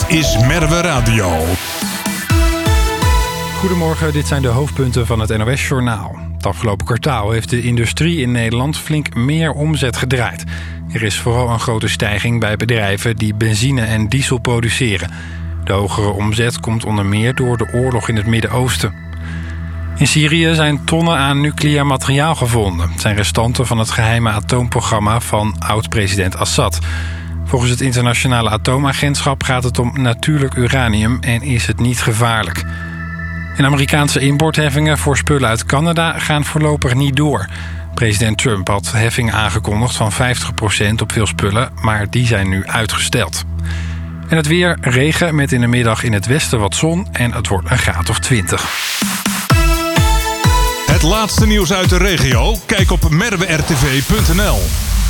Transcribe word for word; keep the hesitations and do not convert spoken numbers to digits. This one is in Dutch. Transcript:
Dit is Merwe Radio. Goedemorgen, dit zijn de hoofdpunten van het N O S-journaal. Het afgelopen kwartaal heeft de industrie in Nederland flink meer omzet gedraaid. Er is vooral een grote stijging bij bedrijven die benzine en diesel produceren. De hogere omzet komt onder meer door de oorlog in het Midden-Oosten. In Syrië zijn tonnen aan nucleair materiaal gevonden. Het zijn restanten van het geheime atoomprogramma van oud-president Assad. Volgens het internationale atoomagentschap gaat het om natuurlijk uranium en is het niet gevaarlijk. En Amerikaanse importheffingen voor spullen uit Canada gaan voorlopig niet door. President Trump had heffingen aangekondigd van vijftig procent op veel spullen, maar die zijn nu uitgesteld. En het weer, regen met in de middag in het westen wat zon en het wordt een graad of twintig. Het laatste nieuws uit de regio? Kijk op merwe r t v punt n l.